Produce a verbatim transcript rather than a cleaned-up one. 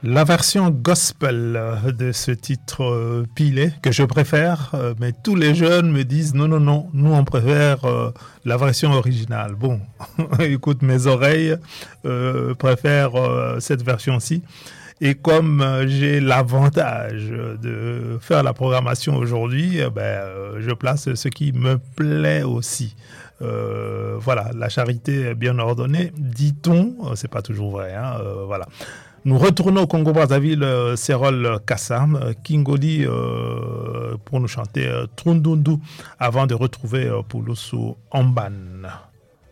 La version gospel de ce titre euh, pilé, que je préfère, euh, mais tous les jeunes me disent non, non, non, nous on préfère euh, la version originale. Bon, écoute, mes oreilles euh, préfèrent euh, cette version-ci. Et comme euh, j'ai l'avantage de faire la programmation aujourd'hui, eh ben, euh, je place ce qui me plaît aussi. Euh, voilà, la charité bien ordonnée, dit-on, c'est pas toujours vrai, hein, euh, voilà. Nous retournons au Congo-Brazzaville, euh, Serol Kassam, euh, Kingoli euh, pour nous chanter euh, Trundundu avant de retrouver euh, Pouloussou Amban.